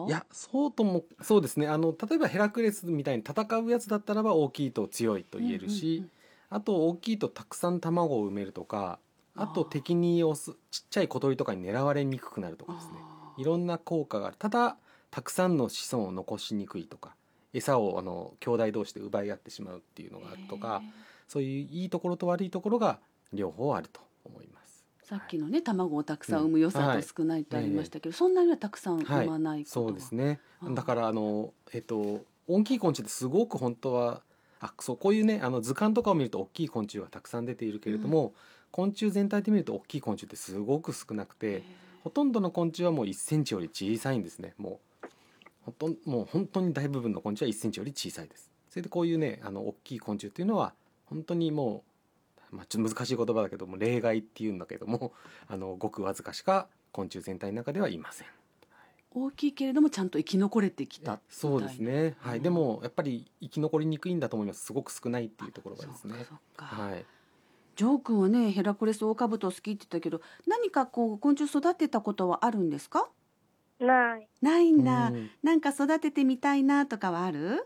いや、そうですね。例えばヘラクレスみたいに戦うやつだったらば大きいと強いと言えるし、あと大きいとたくさん卵を産めるとか、あと敵にちっちゃい小鳥とかに狙われにくくなるとかですね。いろんな効果がある。ただ、たくさんの子孫を残しにくいとか、餌を兄弟同士で奪い合ってしまうっていうのがあるとか、そういういいところと悪いところが両方あると思います。 さっきのね、卵をたくさん産む良さと少ないとありましたけど、そんなにはたくさん産まないことは、 そうですね。だから大きい昆虫ってすごく本当はこういうね図鑑とかを見ると大きい昆虫がたくさん出ているけれども、昆虫全体で見ると大きい昆虫ってすごく少なくて、ほとんどの昆虫はもう1センチより小さいんですね。もう本当に大部分の昆虫は1センチより小さいです。それでこういうね大きい昆虫っていうのは本当にもう、ちょっと難しい言葉だけども例外っていうんだけどもごくわずかしか昆虫全体の中ではいません。 大きいけれどもちゃんと生き残れてきた。 そうですね。はい。でもやっぱり生き残りにくいんだと思います。すごく少ないっていうところがですね。はい。 ジョー君はね、ヘラクレスオオカブト好きって言ったけど、何かこう昆虫育てたことはあるんですか？ないんだ。なんか育ててみたいなとかはある？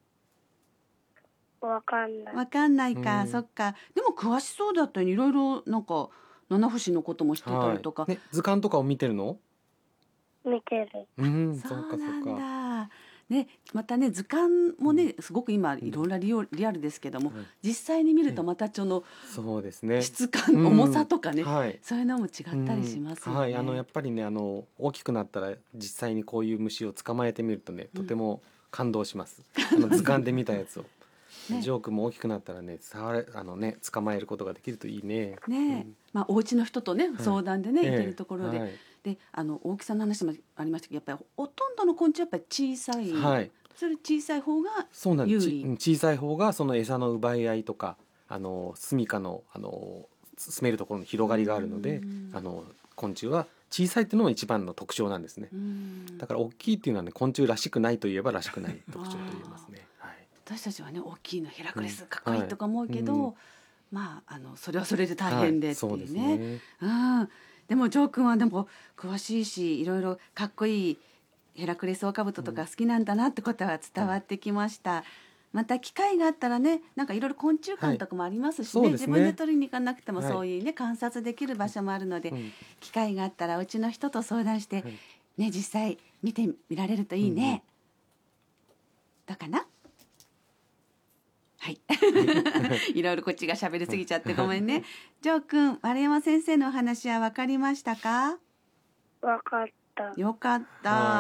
わかんない。 わかんないか、そっか。でも詳しそうだったよね。いろいろなんか七不思のことも知ってたりとか。 ね、図鑑とかを見てるの？ 見てる。 そうなんだ。ね、またね図鑑もねすごく今いろんなリアルですけども、実際に見るとまたそうですね、 質感、重さとかね、そういうのも違ったりしますよね。 やっぱりね大きくなったら実際にこういう虫を捕まえてみるとねとても感動します。図鑑で見たやつを。ジョー君も大きくなったらね捕まえることができるといいね。 お家の人とね相談でね行けるところで。で大きさの話もありましたけど、やっぱりほとんどの昆虫はやっぱり小さい、それ小さい方が有利。 小さい方がその餌の奪い合いとか住処の住めるところの広がりがあるので、昆虫は小さいっていうのが一番の特徴なんですね。だから大きいっていうのはね昆虫らしくないといえばらしくない特徴と言えますね。 私たちはね大きいのヘラクレスかっこいいとか思うけど、それはそれで大変でっていうね。でもジョー君はでも詳しいし、いろいろかっこいいヘラクレスオオカブトとか好きなんだなってことは伝わってきました。また機会があったらね、なんかいろいろ昆虫館とかもありますしね、自分で取りに行かなくてもそういうね観察できる場所もあるので、機会があったらうちの人と相談してね、実際見てみられるといいね。どうかな？はい、いろいろこっちが喋りすぎちゃってごめんね。ジョー君、丸山先生のお話は分かりましたか？ 分かった。 よかった。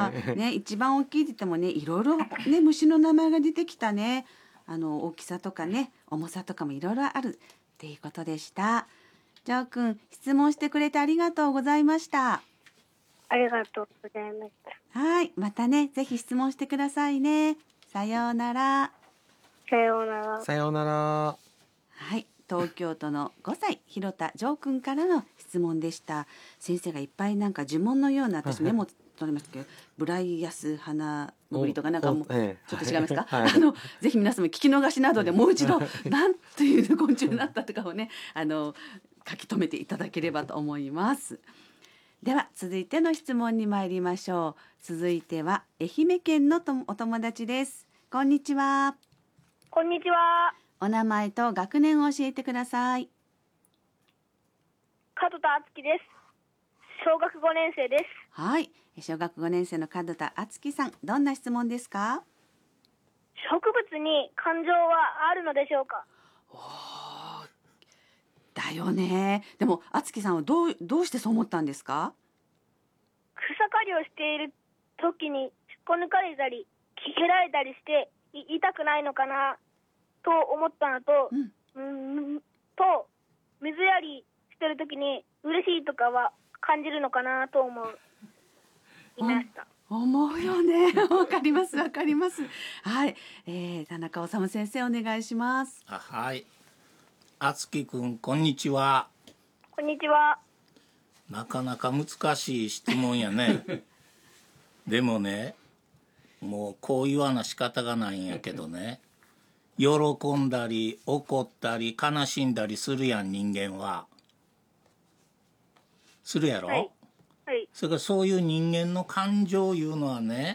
ね、一番大きいって言ってもね、いろいろね虫の名前が出てきたね。大きさとかね、重さとかもいろいろあるっていうことでした。ジョー君、質問してくれてありがとうございました。 ありがとうございました。 はい、またね、ぜひ質問してくださいね。さようなら。 さようなら。 さようなら。 はい、東京都の5歳広田ジョー君からの質問でした。先生がいっぱいなんか呪文のような、私メモ取りましたけど、ブライアス花のぐりとかなんかもちょっと違いますか？ぜひ皆さんも聞き逃しなどでもう一度なんていう昆虫になったとかをね書き留めていただければと思います。では続いての質問に参りましょう。続いては愛媛県のお友達です。こんにちは。 こんにちは。 お名前と学年を教えてください。 門田敦樹です。小学5年生です。 はい、小学5年生の門田敦樹さん、どんな質問ですか？ 植物に感情はあるのでしょうか？ だよね。でも敦樹さんはどうしてそう思ったんですか？ 草刈りをしている時に引っこ抜かれたり蹴られたりして痛くないのかなと思ったのと、水やりしてる時に嬉しいとかは感じるのかなと思いました。 思うよね。わかりますわかります。はい、田中治先生お願いします。 はい、敦樹くんこんにちは。 こんにちは。 なかなか難しい質問やね。でもね、もうこう言わな仕方がないんやけどね、喜んだり怒ったり悲しんだりするやん、人間は。するやろ？ はい。 それからそういう人間の感情いうのはね、